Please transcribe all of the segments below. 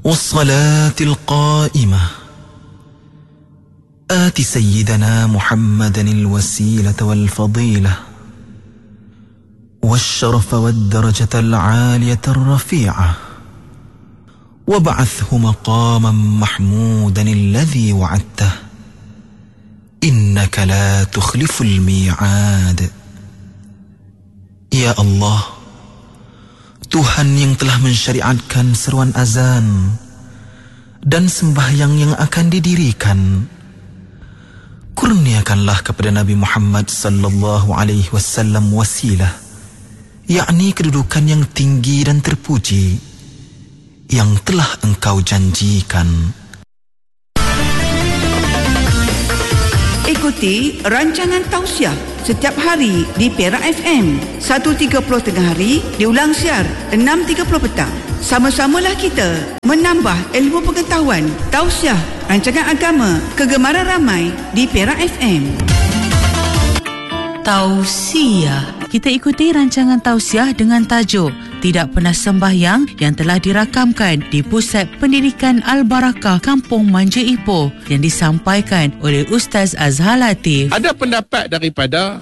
والصلاة القائمة آت سيدنا محمدا الوسيلة والفضيلة والشرف والدرجة العالية الرفيعة وابعثه مقاما محمودا الذي وعدته إنك لا تخلف الميعاد. Ya Allah, Tuhan yang telah mensyariatkan seruan azan dan sembahyang yang akan didirikan, kurniakanlah kepada Nabi Muhammad sallallahu alaihi wasallam wasilah, yakni kedudukan yang tinggi dan terpuji yang telah Engkau janjikan. Ikuti rancangan tausiah setiap hari di Perak FM 1.30 tengah hari, diulang siar 6.30 petang. Sama-samalah kita menambah ilmu pengetahuan. Tausiah rancangan agama kegemaran ramai di Perak FM. Tausiah. Kita ikuti rancangan tausiah dengan tajuk Tidak Pernah Sembahyang yang telah dirakamkan di Pusat Pendidikan Al-Barakah Kampung Manja Ipoh yang disampaikan oleh Ustaz Azhar Latif. Ada pendapat daripada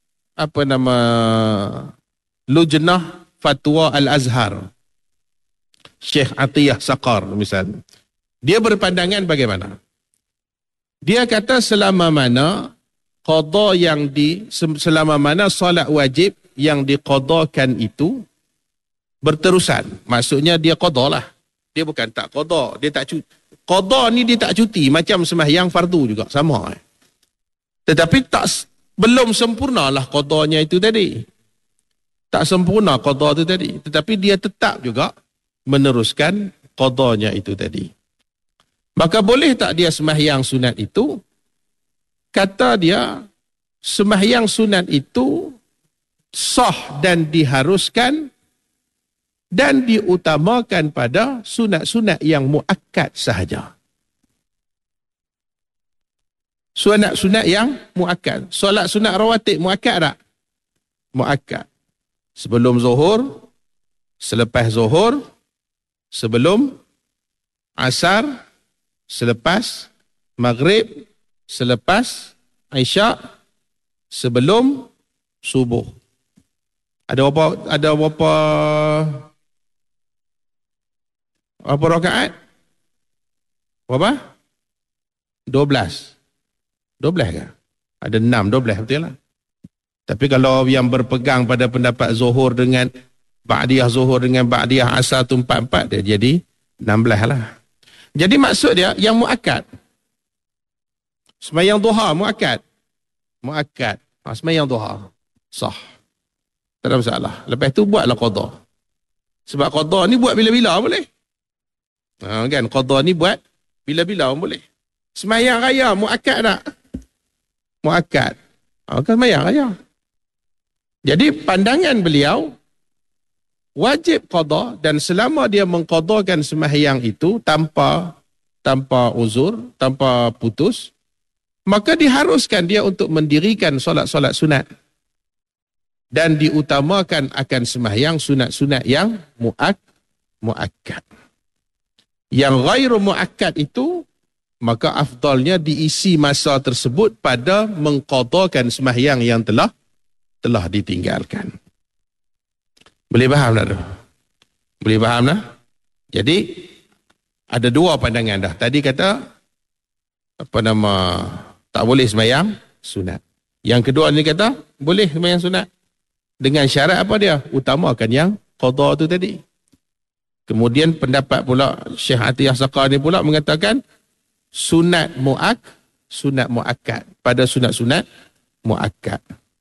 Lujnah Fatwa Al-Azhar, Syekh Atiyah Saqar misalnya. Dia berpandangan bagaimana? Dia kata selama mana solat wajib yang diqadakan itu berterusan, maksudnya dia qada lah. Dia bukan tak qada, dia tak cuti. Qada ni dia tak cuti, macam sembahyang fardu juga, sama. Tetapi belum sempurnalah qadanya itu tadi. Tak sempurna qada itu tadi. Tetapi dia tetap juga meneruskan qadanya itu tadi. Maka boleh tak dia sembahyang sunat itu? Kata dia, sembahyang sunat itu sah dan diharuskan dan diutamakan pada sunat-sunat yang muakkad sahaja. Sunat-sunat yang muakkad. Solat sunat rawatib muakkad tak? Muakkad. Sebelum zuhur, selepas zuhur, sebelum asar, selepas maghrib, selepas Isyak, sebelum subuh. Ada berapa rakaat? Berapa? 12. 12 ke? Ada 6, 12 betul lah. Tapi kalau yang berpegang pada pendapat zuhur dengan ba'diyah zuhur dengan ba'diyah asar tu 4-4, dia jadi 16 lah. Jadi maksud dia yang muakkad. Sembahyang duha muakkad. Muakkad. Sembahyang duha sah. Tak ada masalah. Lepas tu buatlah qada. Sebab qada ni buat bila-bila boleh. Kan qada ni buat bila-bila boleh. Sembahyang raya muakkad tak? Muakkad. Kan sembahyang raya. Jadi pandangan beliau wajib qada, dan selama dia mengqadakan sembahyang itu tanpa uzur, tanpa putus, maka diharuskan dia untuk mendirikan solat-solat sunat dan diutamakan akan sembahyang sunat-sunat yang muakkad. Yang ghairu muakkad itu, maka afdalnya diisi masa tersebut pada mengqadakan sembahyang yang telah ditinggalkan. Boleh faham tak tu? Boleh faham tak? Jadi ada dua pandangan dah. Tadi kata tak boleh sembahyang sunat. Yang kedua ni kata boleh sembahyang sunat. Dengan syarat apa dia? Utamakan yang qada tu tadi. Kemudian pendapat pula Syekh Atiyah Saqar ni pula mengatakan sunat muakkad pada sunat-sunat muakkad.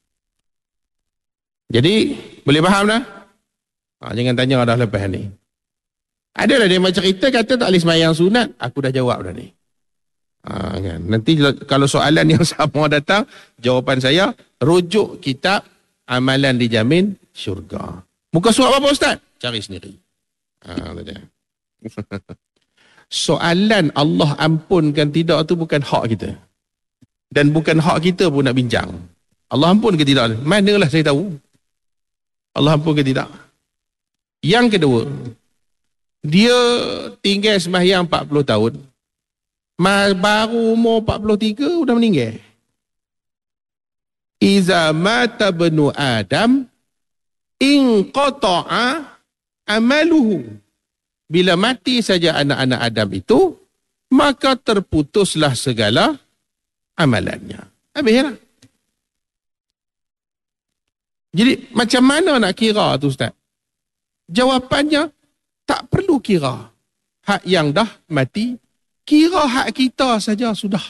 Jadi boleh faham dah? Jangan tanya dah lepas ni. Adalah dia macam cerita kata tak boleh sembahyang sunat, aku dah jawab dah ni. Kan? Nanti kalau soalan yang sama datang, jawapan saya rujuk kitab Amalan Dijamin Syurga. Muka surat apa Ustaz? Cari sendiri. Soalan Allah ampunkan tidak tu bukan hak kita. Dan bukan hak kita pun nak bincang. Allah ampun ke tidak? Manalah saya tahu. Allah ampun ke tidak? Yang kedua, Dia tinggal sembahyang 40 tahun. Baru umur 43 sudah meninggal. Iza mata benu Adam inqata'a amaluhu. Bila mati saja anak-anak Adam itu, maka terputuslah segala amalannya. Habislah. Jadi macam mana nak kira tu Ustaz? Jawapannya tak perlu kira. Hak yang dah mati, kira hak kita saja sudah.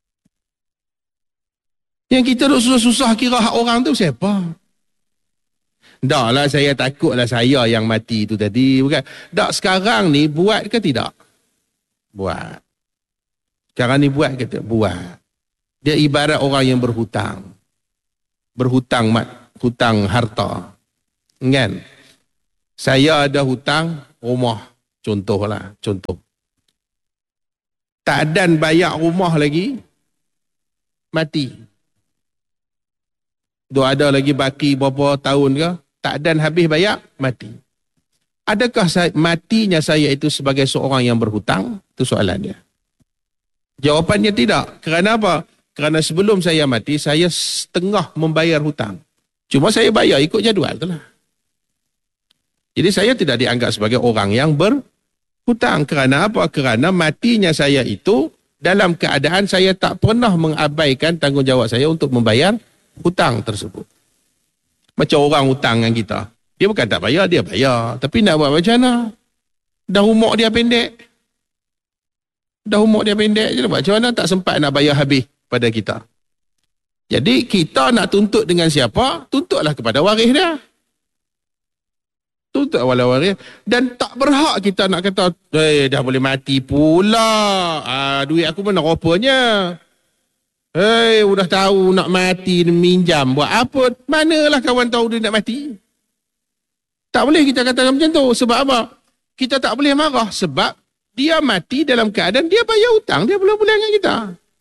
Yang kita duk susah-susah kira hak orang tu siapa? Dah lah, saya takutlah saya yang mati tu tadi. Bukan. Tak, sekarang ni buat ke tidak? Buat. Sekarang ni buat ke tidak? Buat. Dia ibarat orang yang berhutang. Berhutang hutang harta. Kan? Saya ada hutang rumah. Contoh. Tak dan bayar rumah lagi, mati. Dia ada lagi baki berapa tahun ke, tak dan habis bayar, mati. Adakah matinya saya itu sebagai seorang yang berhutang? Itu soalan dia. Jawapannya tidak. Kerana apa? Kerana sebelum saya mati, saya setengah membayar hutang. Cuma saya bayar ikut jadual itulah. Jadi saya tidak dianggap sebagai orang yang berhutang. Kerana apa? Kerana matinya saya itu dalam keadaan saya tak pernah mengabaikan tanggungjawab saya untuk membayar hutang tersebut. Macam orang hutang dengan kita. Dia bukan tak bayar, dia bayar. Tapi nak buat macam mana? Dah umur dia pendek. Jadi macam mana tak sempat nak bayar habis pada kita. Jadi kita nak tuntut dengan siapa? Tuntutlah kepada waris dia. Tuntut awal waris. Dan tak berhak kita nak kata, dah boleh mati pula. Duit aku mana rupanya. Udah tahu nak mati, minjam. Buat apa? Manalah kawan tahu dia nak mati? Tak boleh kita katakan macam tu. Sebab apa? Kita tak boleh marah. Sebab dia mati dalam keadaan dia bayar hutang. Dia boleh-boleh dengan kita.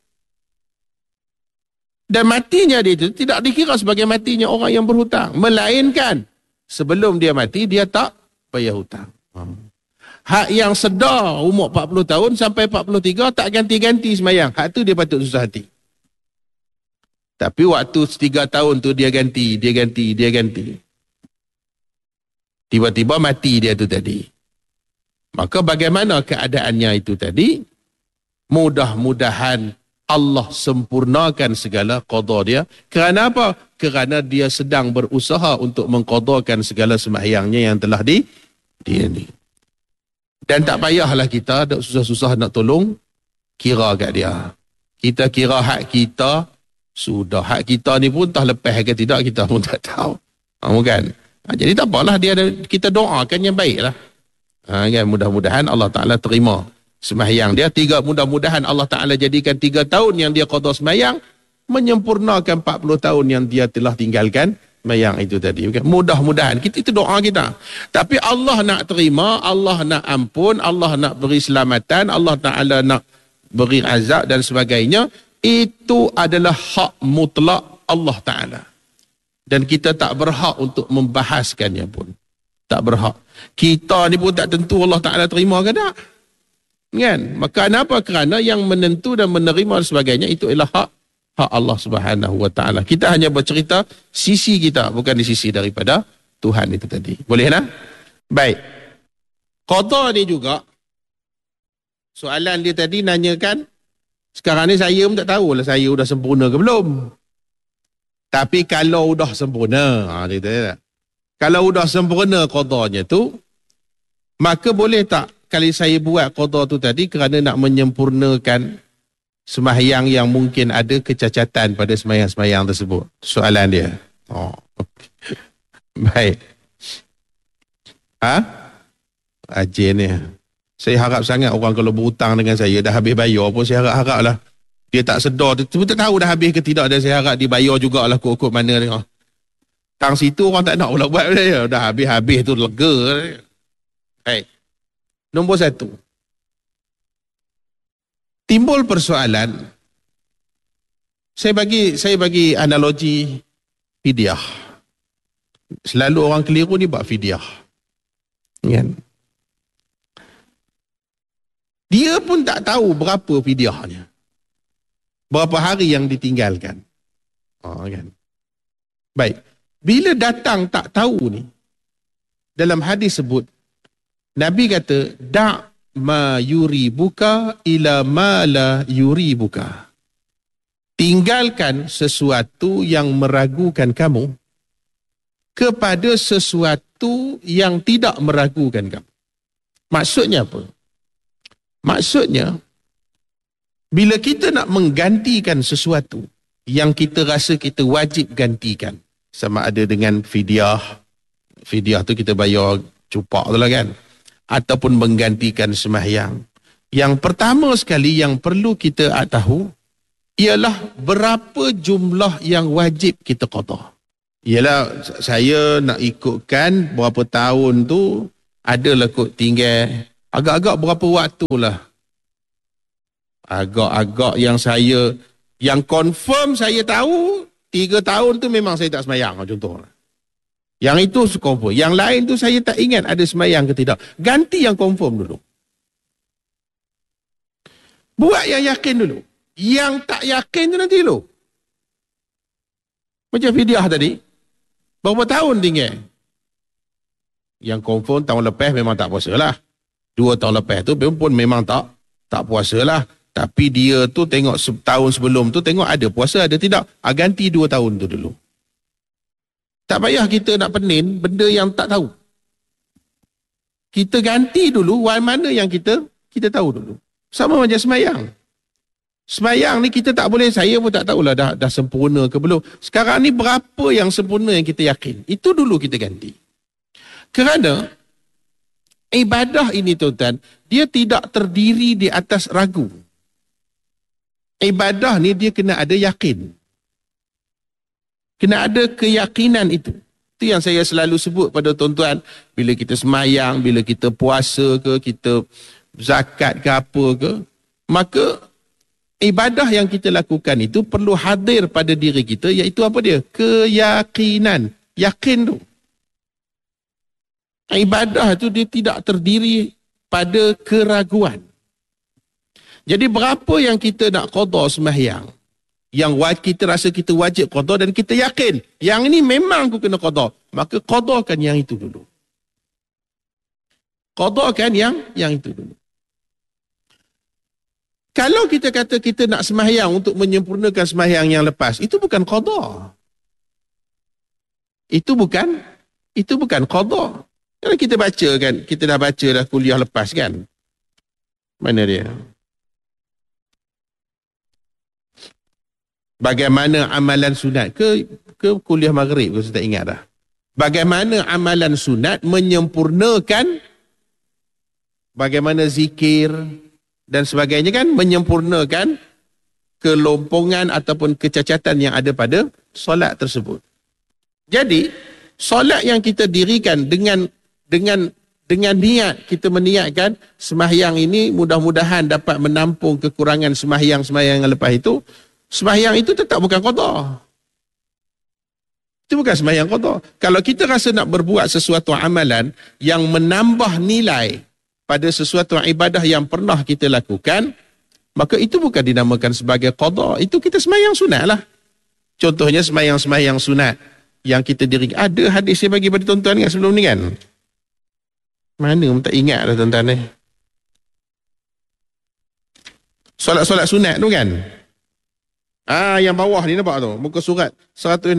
Dan matinya dia itu tidak dikira sebagai matinya orang yang berhutang. Melainkan sebelum dia mati, dia tak bayar hutang. Hak yang sedar umur 40 tahun sampai 43 tak ganti-ganti sembahyang. Hak tu dia patut susah hati. Tapi waktu 3 tahun tu dia ganti. Tiba-tiba mati dia tu tadi. Maka bagaimana keadaannya itu tadi? Mudah-mudahan Allah sempurnakan segala qada dia. Kerana apa? Kerana dia sedang berusaha untuk mengqadakan segala sembahyangnya yang telah dia ni. Dan tak payahlah kita susah-susah nak tolong kira kat dia. Kita kira hak kita sudah. Hak kita ni pun tak lepas ke tidak kita pun tak tahu. Bukan? Jadi tak apalah, kita doakan yang baiklah. Kan? Mudah-mudahan Allah Ta'ala terima sembahyang dia. Mudah-mudahan Allah Ta'ala jadikan 3 tahun yang dia qada sembahyang menyempurnakan 40 tahun yang dia telah tinggalkan sembahyang itu tadi. Mudah-mudahan. Itu doa kita. Tapi Allah nak terima, Allah nak ampun, Allah nak beri selamatan, Allah Ta'ala nak beri azab dan sebagainya. Itu adalah hak mutlak Allah Ta'ala. Dan kita tak berhak untuk membahaskannya pun. Tak berhak. Kita ni pun tak tentu Allah Ta'ala terima ke tak? Kan? Maka kenapa? Kerana yang menentu dan menerima dan sebagainya itu ialah hak Allah Subhanahu Wa Ta'ala. Kita hanya bercerita sisi kita, bukan di sisi daripada Tuhan itu tadi. Boleh tak? Baik. Qada ni juga, soalan dia tadi nanyakan, sekarang ni saya pun tak tahulah saya sudah sempurna ke belum. Tapi kalau sudah sempurna, dia kata, kalau sudah sempurna qadanya tu, maka boleh tak kalau saya buat qada tu tadi kerana nak menyempurnakan sembahyang yang mungkin ada kecacatan pada sembahyang-sembahyang tersebut? Soalan dia. Baik. Ajin ni. Saya harap sangat orang kalau berhutang dengan saya dah habis bayar pun saya harap-haraplah. Dia tak sedar, dia tak tahu dah habis ke tidak, dan saya harap dibayar jugalah kod-kod mana ni. Tang situ orang tak nak pula buat dia. Dah habis-habis tu lega. Baik. Nombor 1. Timbul persoalan. Saya bagi analogi fidyah. Selalu orang keliru ni buat fidyah. Kan? Dia pun tak tahu berapa fidyahnya. Berapa hari yang ditinggalkan. Kan? Baik. Bila datang tak tahu ni, dalam hadis sebut, Nabi kata, da' ma yuribuka ila ma la yuribuka. Tinggalkan sesuatu yang meragukan kamu kepada sesuatu yang tidak meragukan kamu. Maksudnya apa? Maksudnya, bila kita nak menggantikan sesuatu yang kita rasa kita wajib gantikan, sama ada dengan fidyah tu kita bayar cupak tu lah kan, ataupun menggantikan sembahyang. Yang pertama sekali yang perlu kita tahu ialah berapa jumlah yang wajib kita qada. Ialah saya nak ikutkan berapa tahun tu adalah kot tinggal agak-agak berapa waktu lah. Agak-agak yang confirm saya tahu 3 tahun tu memang saya tak sembahyang contoh. Yang itu confirm. Yang lain tu saya tak ingat ada sembahyang ke tidak. Ganti yang confirm dulu. Buat yang yakin dulu. Yang tak yakin tu nanti dulu. Macam fidyah tadi. Berapa tahun tinggal? Yang confirm tahun lepas memang tak puasa lah. 2 tahun lepas tu pun memang tak puasa lah. Tapi dia tu tengok setahun sebelum tu tengok ada puasa ada tidak. Ganti 2 tahun tu dulu. Tak payah kita nak penin benda yang tak tahu. Kita ganti dulu mana yang kita tahu dulu. Sama macam sembahyang. Sembahyang ni kita tak boleh, saya pun tak tahulah dah sempurna ke belum. Sekarang ni berapa yang sempurna yang kita yakin. Itu dulu kita ganti. Kerana ibadah ini tuan-tuan, dia tidak terdiri di atas ragu. Ibadah ni dia kena ada yakin. Kena ada keyakinan itu. Itu yang saya selalu sebut pada tuan-tuan. Bila kita sembahyang, bila kita puasa ke, kita zakat ke apa ke, maka ibadah yang kita lakukan itu perlu hadir pada diri kita, iaitu apa dia? Keyakinan. Yakin tu. Ibadah itu dia tidak terdiri pada keraguan. Jadi berapa yang kita nak qada sembahyang, yang kita rasa kita wajib qada dan kita yakin, yang ini memang aku kena qada, maka qadakan yang itu dulu. Qadakan yang itu dulu. Kalau kita kata kita nak sembahyang untuk menyempurnakan sembahyang yang lepas, itu bukan qada. Itu bukan qada. Kalau kita baca kan, kita dah baca dah kuliah lepas kan. Mana dia? Bagaimana amalan sunat ke kuliah maghrib, saya tak ingat dah. Bagaimana amalan sunat menyempurnakan, bagaimana zikir dan sebagainya kan, menyempurnakan kelompongan ataupun kecacatan yang ada pada solat tersebut. Jadi, solat yang kita dirikan dengan niat, kita meniatkan sembahyang ini mudah-mudahan dapat menampung kekurangan sembahyang yang lepas itu, sembahyang itu tetap bukan qada. Itu bukan sembahyang qada. Kalau kita rasa nak berbuat sesuatu amalan yang menambah nilai pada sesuatu ibadah yang pernah kita lakukan, maka itu bukan dinamakan sebagai qada. Itu kita sembahyang sunat lah. Contohnya sembahyang sunat yang kita dirikan. Ada hadis saya bagi pada tuan-tuan kan sebelum ni kan? Mana pun tak ingat dah tuan-tuan ni. Solat-solat sunat tu kan? Yang bawah ni nampak tu, muka surat 160.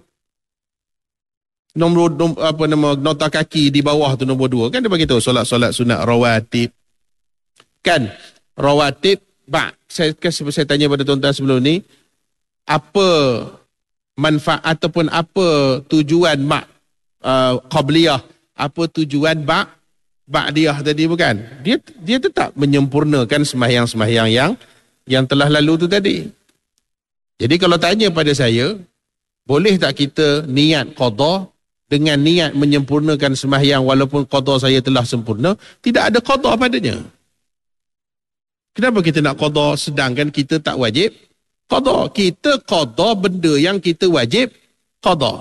Nota kaki di bawah tu nombor 2 kan dia bagi tahu solat-solat sunat rawatib. Kan? Rawatib saya tanya pada tuan-tuan sebelum ni, apa manfaat ataupun apa tujuan qabliyah, apa tujuan ba'diyah tadi bukan? Dia tetap menyempurnakan sembahyang-sembahyang yang telah lalu tu tadi. Jadi kalau tanya pada saya, boleh tak kita niat qada dengan niat menyempurnakan sembahyang walaupun qada saya telah sempurna? Tidak ada qada padanya. Kenapa kita nak qada sedangkan kita tak wajib qada? Kita qada benda yang kita wajib qada.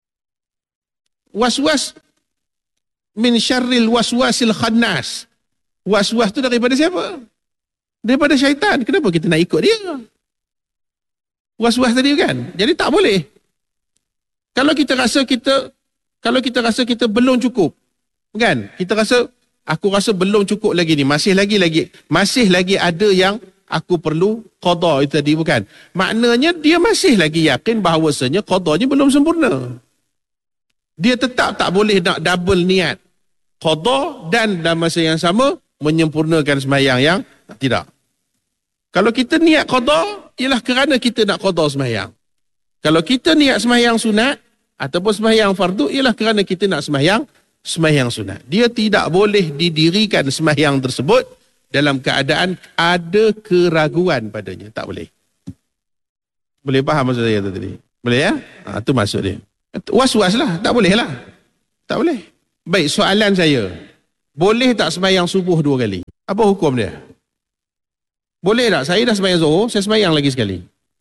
Waswas min syarril waswasil khannas. Was-was tu daripada siapa? Daripada syaitan. Kenapa kita nak ikut dia? Was-was tadi kan? Jadi tak boleh. Kalau kita rasa kita belum cukup, kan? Aku rasa belum cukup lagi ni. Masih lagi ada yang aku perlu qada itu tadi, bukan? Maknanya dia masih lagi yakin bahawasanya qadanya belum sempurna. Dia tetap tak boleh nak double niat qada dan dalam masa yang sama menyempurnakan sembahyang yang tidak. Kalau kita niat qada, ialah kerana kita nak qada sembahyang. Kalau kita niat sembahyang sunat ataupun sembahyang fardu, ialah kerana kita nak sembahyang sunat. Dia tidak boleh didirikan sembahyang tersebut dalam keadaan ada keraguan padanya. Tak boleh. Boleh faham maksud saya tadi? Boleh ya? Itu maksud dia. Was-was lah. Tak boleh lah. Tak boleh. Baik, soalan saya. Boleh tak sembahyang subuh 2 kali? Apa hukum dia? Boleh tak? Saya dah sembahyang Zuhur, saya sembahyang lagi sekali.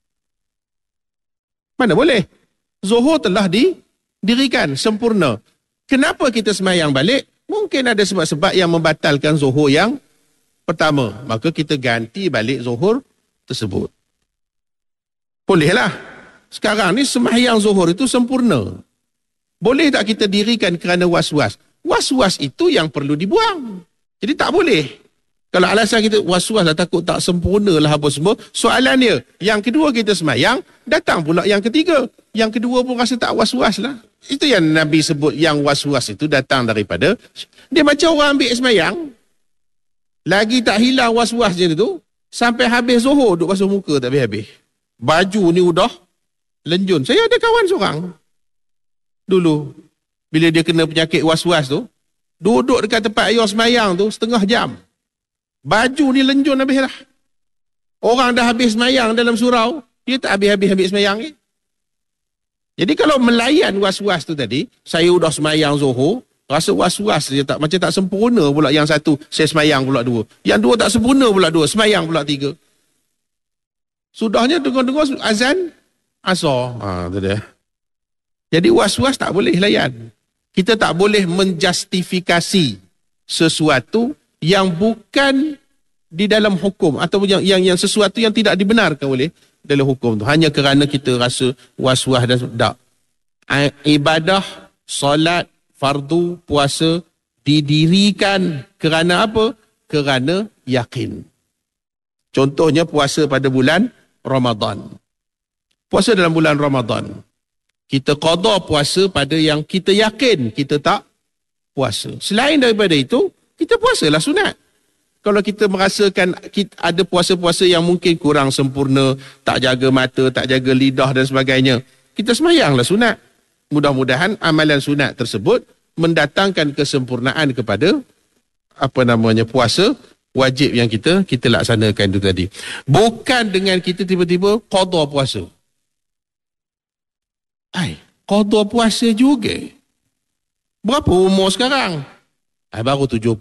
Mana boleh? Zuhur telah didirikan sempurna. Kenapa kita sembahyang balik? Mungkin ada sebab-sebab yang membatalkan Zuhur yang pertama. Maka kita ganti balik Zuhur tersebut. Bolehlah. Sekarang ni sembahyang Zuhur itu sempurna. Boleh tak kita dirikan kerana was-was? Was-was itu yang perlu dibuang. Jadi tak boleh. Kalau alasan kita was-was lah, takut tak sempurna lah apa semua. Soalan dia, yang kedua kita sembahyang, datang pula yang ketiga. Yang kedua pun rasa tak was-was lah. Itu yang Nabi sebut, yang was-was itu datang daripada, dia macam orang ambil sembahyang, lagi tak hilang was-was je tu, sampai habis Zuhur duduk basuh muka tak habis-habis. Baju ni udah lenjun. Saya ada kawan seorang dulu, bila dia kena penyakit was-was tu, duduk dekat tempat air sembahyang tu setengah jam. Baju ni lenjun habis lah. Orang dah habis sembahyang dalam surau, dia tak habis-habis sembahyang ni. Jadi kalau melayan was-was tu tadi, saya udah sembahyang Zuhur, rasa was-was dia tak, macam tak sempurna pula yang satu, saya sembahyang pula 2. Yang 2 tak sempurna pula 2, sembahyang pula 3. Sudahnya dengar-dengar azan asar. Tu dia. Jadi was-was tak boleh layan. Kita tak boleh menjustifikasi sesuatu yang bukan di dalam hukum atau yang sesuatu yang tidak dibenarkan oleh dalam hukum tu hanya kerana kita rasa was-was dan tak. Ibadah, solat, fardu, puasa didirikan kerana apa? Kerana yakin. Contohnya puasa pada bulan Ramadan. Puasa dalam bulan Ramadan. Kita qada puasa pada yang kita yakin kita tak puasa. Selain daripada itu, kita puasalah sunat. Kalau kita merasakan ada puasa-puasa yang mungkin kurang sempurna, tak jaga mata, tak jaga lidah dan sebagainya, kita sembahyanglah sunat. Mudah-mudahan amalan sunat tersebut mendatangkan kesempurnaan kepada puasa wajib yang kita laksanakan itu tadi. Bukan dengan kita tiba-tiba qada puasa. Qada puasa juga. Berapa umur sekarang? Baru 75.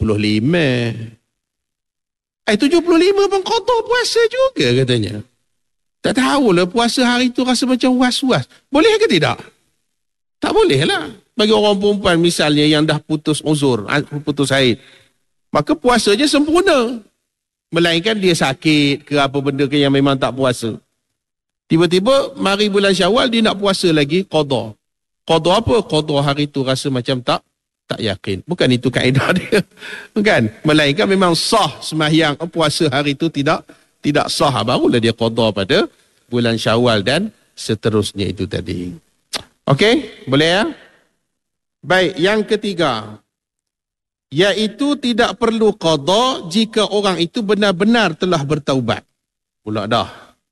75 pun qada puasa juga katanya. Tak tahulah puasa hari tu rasa macam was-was. Boleh ke tidak? Tak boleh lah. Bagi orang perempuan misalnya yang dah putus uzur, putus haid, maka puasanya sempurna. Melainkan dia sakit ke apa benda ke yang memang tak puasa. Tiba-tiba mari bulan Syawal dia nak puasa lagi, qada. Qada apa? Qada hari tu rasa macam tak yakin. Bukan itu kaedah dia. Bukan. Melainkan memang sah sembahyang puasa hari itu tidak sah. Barulah dia qada pada bulan Syawal dan seterusnya itu tadi. Okey? Boleh ya? Baik, yang ketiga. Iaitu tidak perlu qada jika orang itu benar-benar telah bertaubat. Pula dah.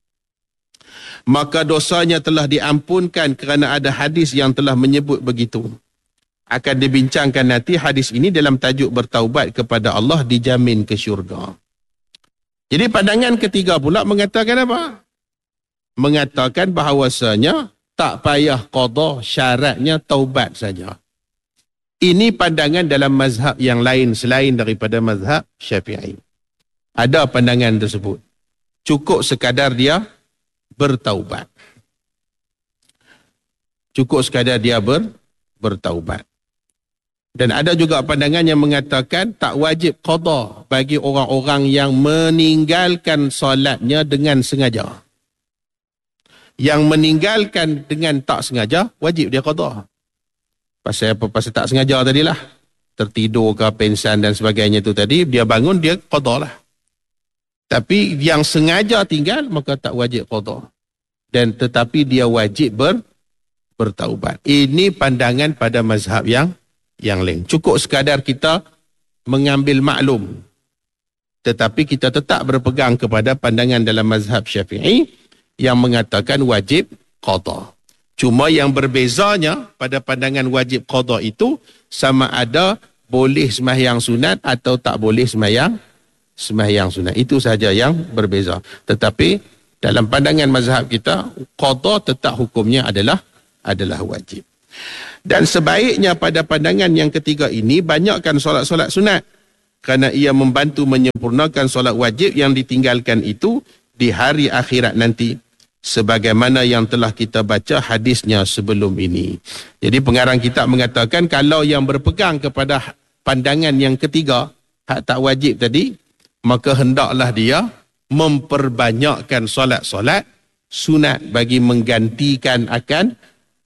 Maka dosanya telah diampunkan kerana ada hadis yang telah menyebut begitu. Akan dibincangkan nanti hadis ini dalam tajuk bertaubat kepada Allah dijamin ke syurga. Jadi pandangan ketiga pula mengatakan apa? Mengatakan bahawasanya tak payah qada, syaratnya taubat saja. Ini pandangan dalam mazhab yang lain selain daripada mazhab Syafi'i. Ada pandangan tersebut. Cukup sekadar dia bertaubat. Cukup sekadar dia bertaubat. Dan ada juga pandangan yang mengatakan tak wajib qada bagi orang-orang yang meninggalkan solatnya dengan sengaja. Yang meninggalkan dengan tak sengaja, wajib dia qada. Pasal apa? Pasal tak sengaja tadilah. Tertidur ke, pensan dan sebagainya tu tadi, dia bangun, dia qada lah. Tapi yang sengaja tinggal, maka tak wajib qada. Dan tetapi dia wajib bertaubat. Ini pandangan pada mazhab yang lain. Cukup sekadar kita mengambil maklum. Tetapi kita tetap berpegang kepada pandangan dalam mazhab Syafi'i yang mengatakan wajib qada. Cuma yang berbezanya pada pandangan wajib qada itu sama ada boleh sembahyang sunat atau tak boleh sembahyang sunat. Itu sahaja yang berbeza. Tetapi dalam pandangan mazhab kita, qada tetap hukumnya adalah wajib. Dan sebaiknya pada pandangan yang ketiga ini, banyakkan solat-solat sunat. Kerana ia membantu menyempurnakan solat wajib yang ditinggalkan itu di hari akhirat nanti. Sebagaimana yang telah kita baca hadisnya sebelum ini. Jadi pengarang kitab mengatakan kalau yang berpegang kepada pandangan yang ketiga, hak tak wajib tadi, maka hendaklah dia memperbanyakkan solat-solat sunat bagi menggantikan akan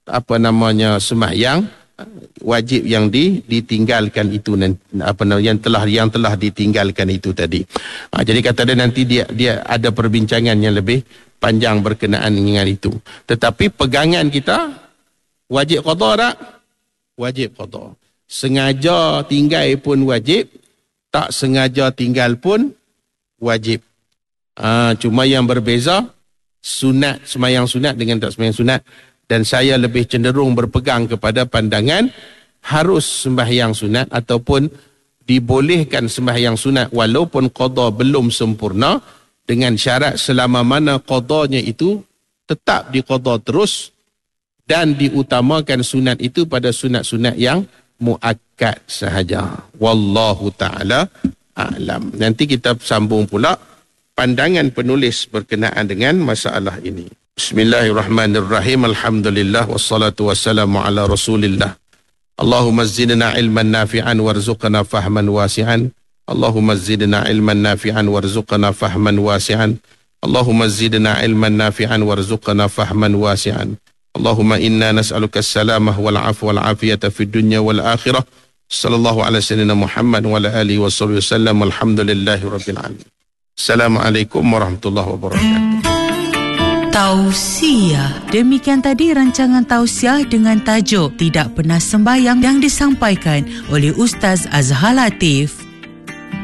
sembahyang wajib yang ditinggalkan itu, yang telah ditinggalkan itu tadi. Jadi kata dia nanti dia ada perbincangan yang lebih panjang berkenaan dengan itu. Tetapi pegangan kita wajib qada tak? Wajib qada. Sengaja tinggal pun wajib, tak sengaja tinggal pun wajib. Cuma yang berbeza sunat, sembahyang sunat dengan tak sembahyang sunat. Dan saya lebih cenderung berpegang kepada pandangan harus sembahyang sunat ataupun dibolehkan sembahyang sunat walaupun qada belum sempurna, dengan syarat selama mana qadanya itu tetap diqada terus dan diutamakan sunat itu pada sunat-sunat yang muakkad sahaja. Wallahu ta'ala a'lam. Nanti kita sambung pula pandangan penulis berkenaan dengan masalah ini. Bismillahirrahmanirrahim. Alhamdulillah wassalatu wassalamu ala Rasulillah. Allahumma zidna ilman nafi'an warzuqna fahman wasi'an. Allahumma zidna ilman nafi'an warzuqna fahman wasi'an. Allahumma zidna ilman nafi'an warzuqna fahman wasi'an. Allahumma inna nas'aluka as-salamah wal 'afwa wal 'afiyata fid dunya wal akhirah. Sallallahu ala sayyidina Muhammad wa ala alihi wassallam. Alhamdulillahi rabbil alamin. Assalamualaikum warahmatullahi wabarakatuh. Tausiah. Demikian tadi rancangan tausiah dengan tajuk Tidak Pernah Sembahyang yang disampaikan oleh Ustaz Azhar Latif.